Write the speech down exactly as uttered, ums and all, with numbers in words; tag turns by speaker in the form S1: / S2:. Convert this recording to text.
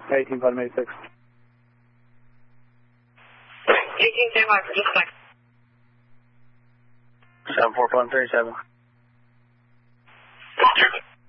S1: eighteen five eighty-six.
S2: eighteen stand by for just a second.
S3: seven four one three seven.